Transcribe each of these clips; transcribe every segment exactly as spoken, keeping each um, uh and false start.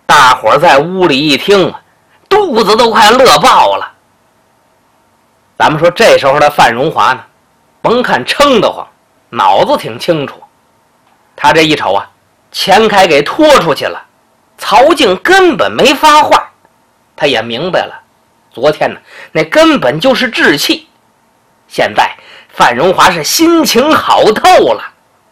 大伙在屋里一听，肚子都快乐爆了。咱们说这时候的范荣华呢，甭看撑得慌，脑子挺清楚。他这一瞅啊，钱开给拖出去了，曹静根本没发话，他也明白了，昨天呢那根本就是置气。现在范荣华是心情好透了。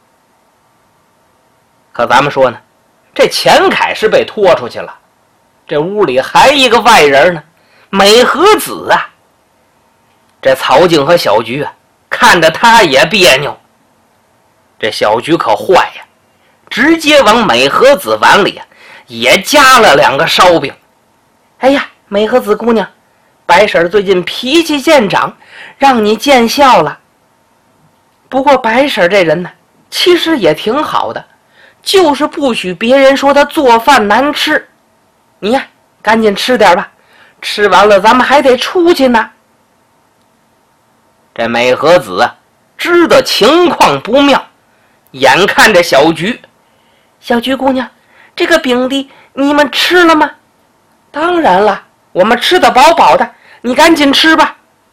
可咱们说呢，这钱凯是被拖出去了，这屋里还一个外人呢，美和子啊。这曹静和小菊啊，看着他也别扭。这小菊可坏呀，直接往美和子碗里啊也加了两个烧饼。哎呀，美和子姑娘，白婶最近脾气见长，让你见笑了。不过白婶这人呢，其实也挺好的，就是不许别人说她做饭难吃。你呀，赶紧吃点吧，吃完了咱们还得出去呢。这美和子啊，知道情况不妙，眼看着小菊，小菊姑娘，这个饼粒你们吃了吗？当然了，我们吃得饱饱的，你赶紧吃吧。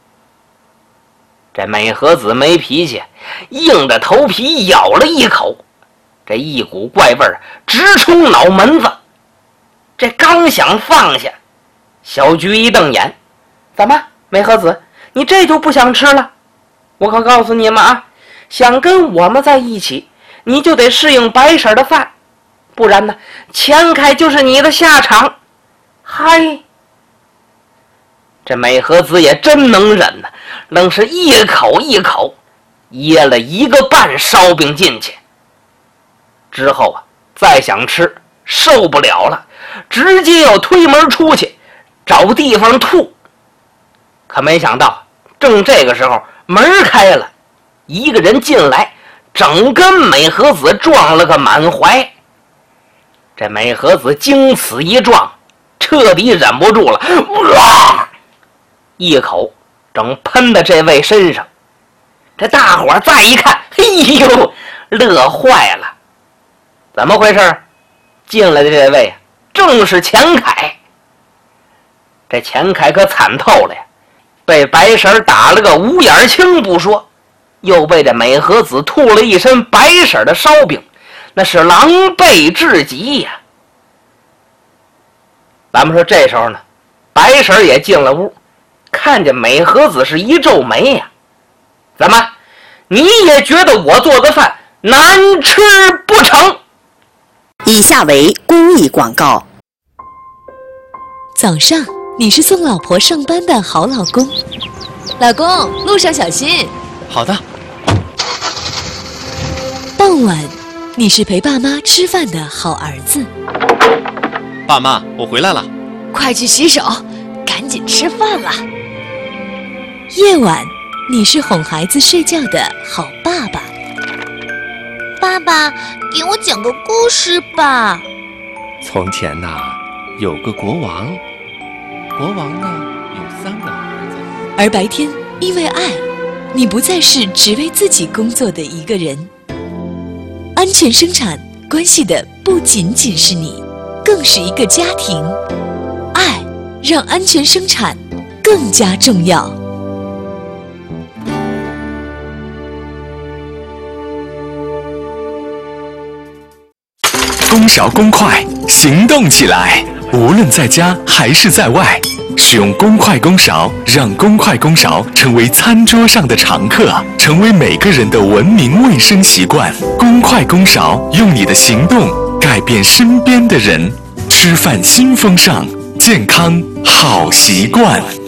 这美和子没脾气，硬着头皮咬了一口，这一股怪味儿直冲脑门子。这刚想放下，小菊一瞪眼，怎么，美和子，你这就不想吃了？我可告诉你们啊，想跟我们在一起，你就得适应白婶的饭，不然呢，钱开就是你的下场。嗨，这美和子也真能忍呢，愣是一口一口噎了一个半烧饼进去。之后啊，再想吃受不了了，直接要推门出去找地方吐。可没想到正这个时候门开了，一个人进来，整跟美和子撞了个满怀。这美和子经此一撞，彻底忍不住了，哇！一口整喷在这位身上。这大伙再一看，哎呦，乐坏了。怎么回事？进来的这位正是钱凯。这钱凯可惨透了呀，被白婶打了个五眼青不说，又被这美和子吐了一身白婶的烧饼，那是狼狈至极呀。咱们说这时候呢，白婶也进了屋，看见美和子是一皱眉呀。怎么，你也觉得我做的饭难吃不成？ 以下为公益广告。 早上你是送老婆上班的好老公，老公路上小心。 好的。 傍晚你是陪爸妈吃饭的好儿子， 爸妈，我回来了。 快去洗手，赶紧吃饭了。夜晚你是哄孩子睡觉的好爸爸， 爸爸，给我讲个故事吧。 从前呐、啊，有个国王，国王呢有三个儿子。 而白天因为爱，你不再是只为自己工作的一个人。安全生产关系的不仅仅是你，更是一个家庭。爱让安全生产更加重要。 公勺公筷，行动起来！无论在家还是在外，使用公筷公勺，让公筷公勺成为餐桌上的常客，成为每个人的文明卫生习惯。公筷公勺，用你的行动改变身边的人。吃饭新风尚，健康好习惯。